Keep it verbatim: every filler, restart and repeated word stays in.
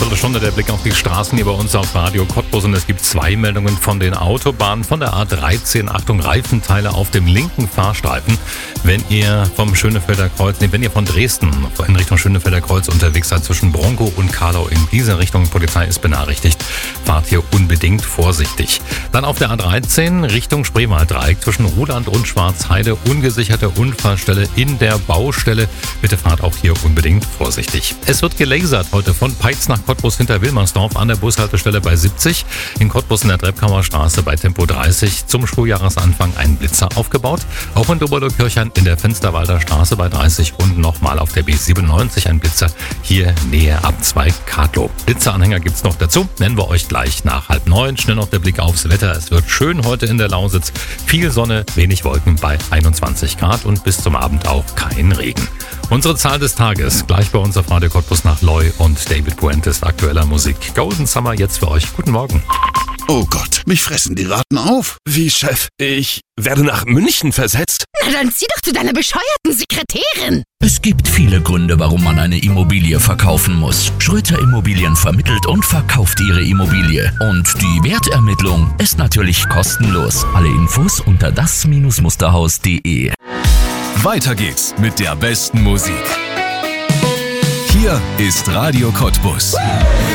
volle Stunde der Blick auf die Straßen hier bei uns auf Radio Cottbus und es gibt zwei Meldungen von den Autobahnen. Von der A dreizehn, Achtung, Reifenteile auf dem linken Fahrstreifen. Wenn ihr vom Schönefelder Kreuz, nee, wenn ihr von Dresden in Richtung Schönefelder Kreuz unterwegs seid, zwischen Bronkow und Karlau in diese Richtung, Polizei ist benachrichtigt, fahrt hier unbedingt vorsichtig. Dann auf der A dreizehn Richtung Spreewalddreieck zwischen Ruhland und Schwarzheide, ungesicherte Unfallstelle in der Baustelle. Bitte fahrt auch hier unbedingt vorsichtig. Es wird gelasert heute von Peitz nach Cottbus hinter Wilmersdorf an der Bushaltestelle bei siebzig. In Cottbus in der Treppkammer Straße bei Tempo dreißig zum Schuljahresanfang ein Blitzer aufgebaut. Auch in Doberlo-Kirchheim in der Fensterwalder Straße bei dreißig und nochmal auf der B siebenundneunzig ein Blitzer hier Nähe Abzweig Kadlow. Blitzeranhänger gibt's noch dazu, nennen wir euch gleich nach halb neun. Schnell noch der Blick aufs Wetter. Es wird schön heute in der Lausitz. Viel Sonne, wenig Wolken bei einundzwanzig Grad und bis zum Abend auch kein Regen. Unsere Zahl des Tages, gleich bei uns auf Radio Cottbus nach Loy und David Puentes aktueller Musik. Golden Summer jetzt für euch. Guten Morgen. Oh Gott, mich fressen die Ratten auf. Wie, Chef? Ich werde nach München versetzt? Na dann zieh doch zu deiner bescheuerten Sekretärin. Es gibt viele Gründe, warum man eine Immobilie verkaufen muss. Schröter Immobilien vermittelt und verkauft ihre Immobilie. Und die Wertermittlung ist natürlich kostenlos. Alle Infos unter das Musterhaus punkt de. Weiter geht's mit der besten Musik. Hier ist Radio Cottbus.